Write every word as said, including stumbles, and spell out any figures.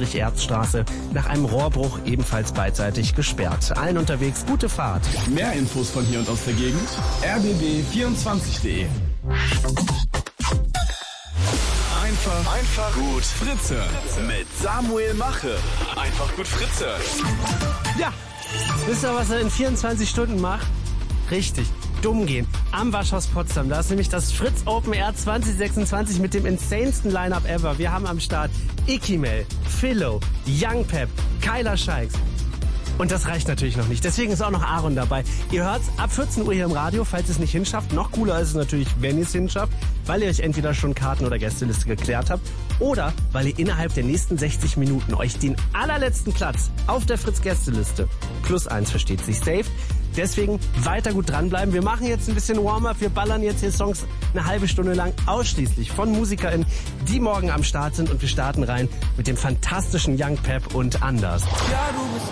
Friedrich-Erz-Straße nach einem Rohrbruch ebenfalls beidseitig gesperrt. Allen unterwegs gute Fahrt. Mehr Infos von hier und aus der Gegend r b b vierundzwanzig punkt de. Einfach, einfach gut Fritze. Mit Samuel Mache. Einfach gut Fritze. Ja, wisst ihr, was er in vierundzwanzig Stunden macht? Richtig, dumm gehen. Am Waschhaus Potsdam. Da ist nämlich das Fritz Open Air zwanzig sechsundzwanzig mit dem insanesten Line-Up ever. Wir haben am Start Ikimel, Philo, Young Pep, Kyla Scheiks. Und das reicht natürlich noch nicht. Deswegen ist auch noch Aaron dabei. Ihr hört's ab vierzehn Uhr hier im Radio, falls ihr es nicht hinschafft. Noch cooler ist es natürlich, wenn ihr es hinschafft, weil ihr euch entweder schon Karten- oder Gästeliste geklärt habt oder weil ihr innerhalb der nächsten sechzig Minuten euch den allerletzten Platz auf der Fritz-Gästeliste plus eins versteht sich saved. Deswegen weiter gut dranbleiben. Wir machen jetzt ein bisschen Warm-up. Wir ballern jetzt hier Songs eine halbe Stunde lang ausschließlich von MusikerInnen, die morgen am Start sind. Und wir starten rein mit dem fantastischen Young Pep und Anders. Ja, du bist